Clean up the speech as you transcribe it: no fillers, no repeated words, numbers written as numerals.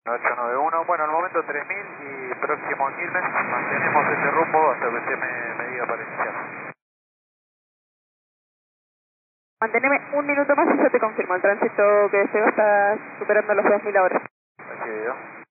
891, bueno, al momento 3000 y próximo a Quilmes, mantenemos ese rumbo hasta que usted me diga para iniciar. Manténeme un minuto más y yo te confirmo. El tránsito que deseo está superando los 2000 ahora. Recibido.